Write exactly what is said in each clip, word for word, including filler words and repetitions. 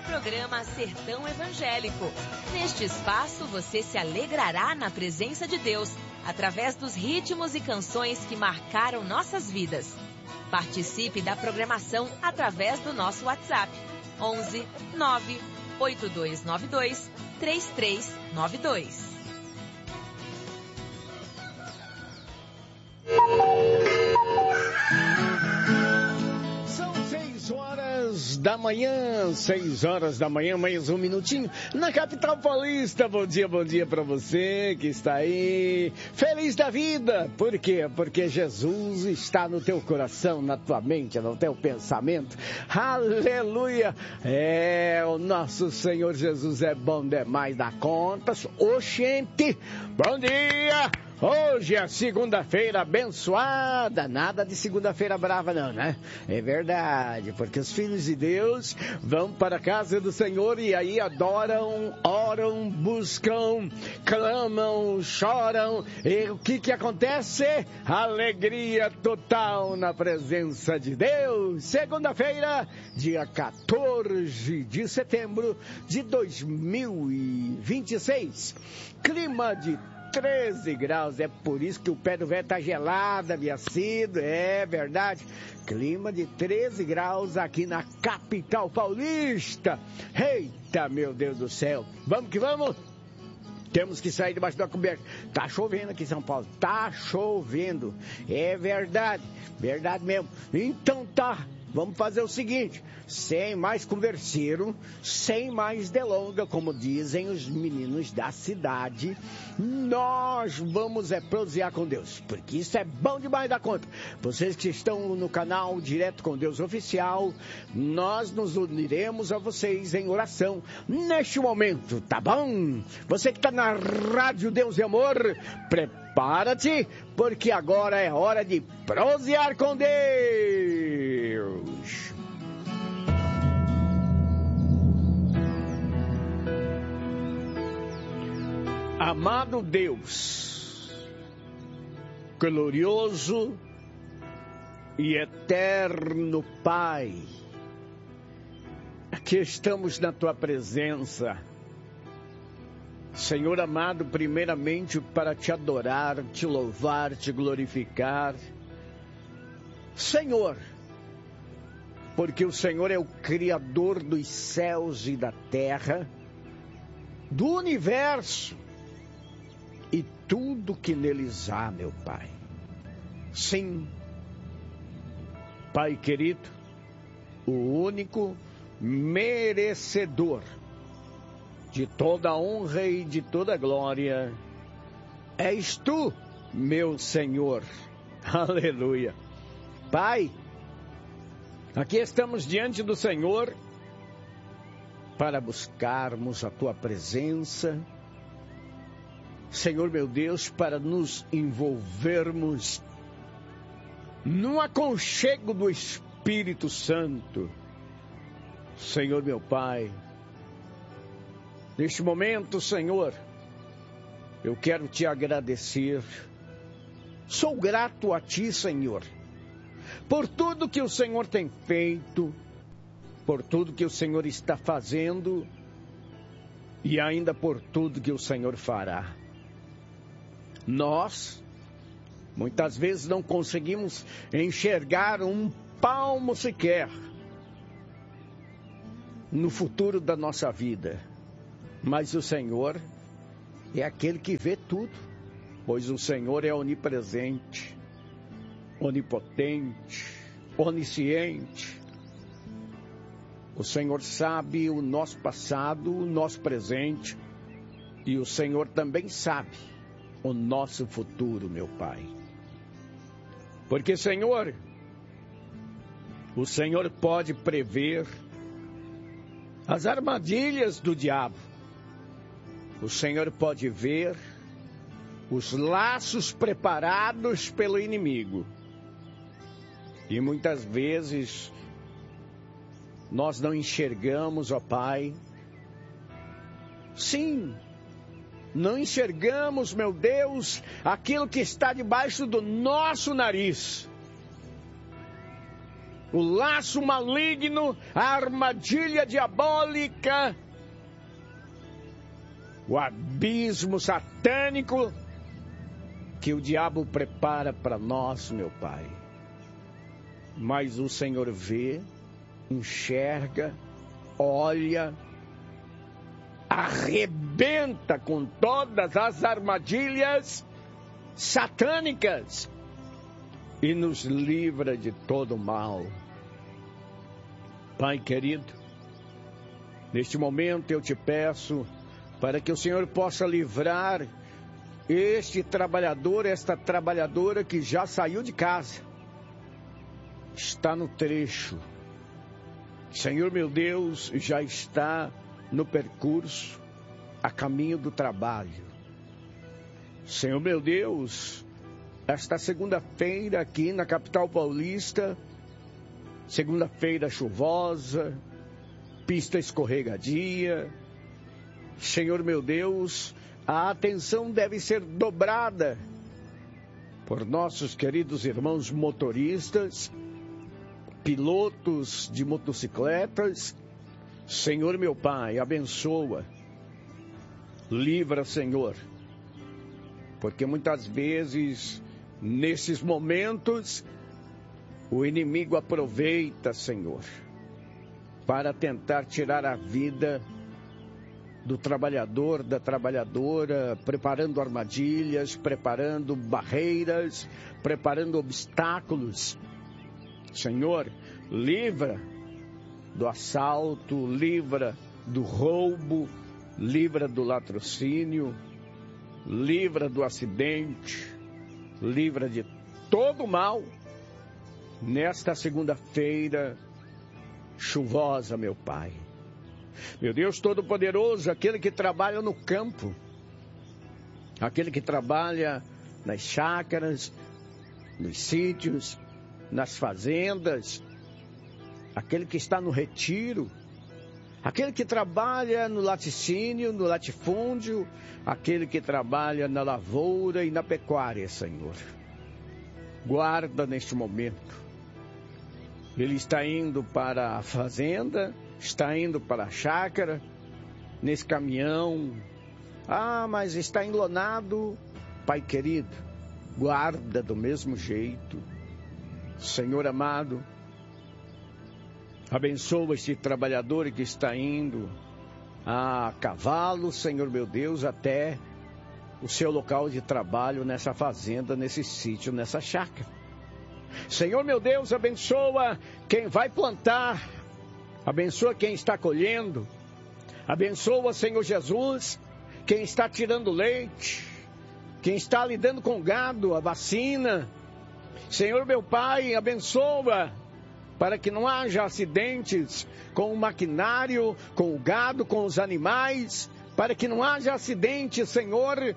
programa Sertão Evangélico. Neste espaço você se alegrará na presença de Deus, através dos ritmos e canções que marcaram nossas vidas. Participe da programação através do nosso WhatsApp, onze nove oito dois nove dois três três nove dois. São seis horas da manhã, seis horas da manhã, mais um minutinho, na capital paulista. Bom dia, bom dia para você que está aí, feliz da vida. Por quê? Porque Jesus está no teu coração, na tua mente, no teu pensamento. Aleluia! É, o nosso Senhor Jesus é bom demais da conta. Oxente, bom dia! Hoje é segunda-feira abençoada, nada de segunda-feira brava não, né? É verdade, porque os filhos de Deus vão para a casa do Senhor e aí adoram, oram, buscam, clamam, choram. E o que que acontece? Alegria total na presença de Deus. Segunda-feira, dia quatorze de setembro de dois mil e vinte e seis. Clima de treze graus, é por isso que o pé do velho tá gelado, havia sido, é verdade. Clima de treze graus aqui na capital paulista. Eita, meu Deus do céu. Vamos que vamos? Temos que sair debaixo da coberta. Tá chovendo aqui em São Paulo, tá chovendo. É verdade, verdade mesmo. Então tá, vamos fazer o seguinte, sem mais converseiro, sem mais delonga, como dizem os meninos da cidade, nós vamos é prosear com Deus, porque isso é bom demais da conta. Vocês que estão no canal Direto com Deus Oficial, nós nos uniremos a vocês em oração neste momento, tá bom? Você que está na Rádio Deus e Amor, prepara-te, porque agora é hora de prosear com Deus. Amado Deus, glorioso e eterno Pai, aqui estamos na Tua presença, Senhor amado, primeiramente para Te adorar, Te louvar, Te glorificar, Senhor, porque o Senhor é o Criador dos céus e da terra, do universo, e tudo que neles há, meu Pai. Sim, Pai querido, o único merecedor de toda a honra e de toda a glória és Tu, meu Senhor. Aleluia. Pai, aqui estamos diante do Senhor para buscarmos a Tua presença, Senhor meu Deus, para nos envolvermos no aconchego do Espírito Santo. Senhor meu Pai, neste momento, Senhor, eu quero Te agradecer. Sou grato a Ti, Senhor, por tudo que o Senhor tem feito, por tudo que o Senhor está fazendo e ainda por tudo que o Senhor fará. Nós, muitas vezes, não conseguimos enxergar um palmo sequer no futuro da nossa vida. Mas o Senhor é aquele que vê tudo, pois o Senhor é onipresente, onipotente, onisciente. O Senhor sabe o nosso passado, o nosso presente, e o Senhor também sabe o nosso futuro, meu Pai. Porque, Senhor, o Senhor pode prever as armadilhas do diabo. O Senhor pode ver os laços preparados pelo inimigo. E muitas vezes nós não enxergamos, ó Pai. Sim, não enxergamos, meu Deus, aquilo que está debaixo do nosso nariz. o laço maligno, a armadilha diabólica, o abismo satânico que o diabo prepara para nós, meu Pai. Mas o Senhor vê, enxerga, olha, arrebenta com todas as armadilhas satânicas e nos livra de todo mal. Pai querido, neste momento eu te peço para que o Senhor possa livrar este trabalhador, esta trabalhadora que já saiu de casa, está no trecho. Senhor meu Deus, já está no percurso, a caminho do trabalho. Senhor meu Deus, esta segunda-feira aqui na capital paulista, segunda-feira chuvosa, pista escorregadia. Senhor meu Deus, a atenção deve ser dobrada por nossos queridos irmãos motoristas, pilotos de motocicletas. Senhor meu Pai, abençoa, livra, Senhor, porque muitas vezes, nesses momentos, o inimigo aproveita, Senhor, para tentar tirar a vida do trabalhador, da trabalhadora, preparando armadilhas, preparando barreiras, preparando obstáculos. Senhor, livra do assalto, livra do roubo, livra do latrocínio, livra do acidente, livra de todo mal nesta segunda-feira chuvosa, meu Pai. Meu Deus Todo-Poderoso, aquele que trabalha no campo, aquele que trabalha nas chácaras, nos sítios, nas fazendas, aquele que está no retiro, aquele que trabalha no laticínio, no latifúndio, aquele que trabalha na lavoura e na pecuária, Senhor. Guarda neste momento. Ele está indo para a fazenda, está indo para a chácara, nesse caminhão. Ah, mas está enlonado. Pai querido, guarda do mesmo jeito. Senhor amado, abençoa este trabalhador que está indo a cavalo, Senhor meu Deus, até o seu local de trabalho nessa fazenda, nesse sítio, nessa chácara. Senhor meu Deus, abençoa quem vai plantar, abençoa quem está colhendo, abençoa, Senhor Jesus, quem está tirando leite, quem está lidando com gado, a vacina. Senhor meu Pai, abençoa para que não haja acidentes com o maquinário, com o gado, com os animais, para que não haja acidente, Senhor.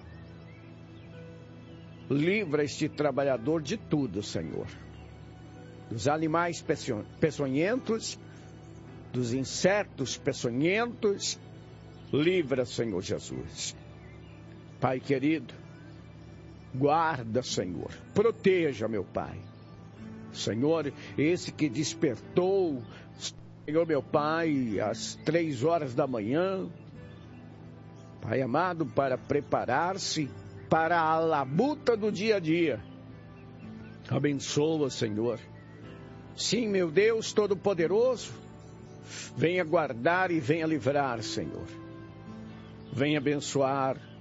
Livra este trabalhador de tudo, Senhor. Dos animais peçonhentos, dos insetos peçonhentos. Livra, Senhor Jesus. Pai querido, guarda, Senhor. Proteja, meu Pai. Senhor, esse que despertou, Senhor meu Pai, às três horas da manhã, Pai amado, para preparar-se para a labuta do dia a dia. Abençoa, Senhor. Sim, meu Deus Todo-Poderoso, venha guardar e venha livrar, Senhor. Venha abençoar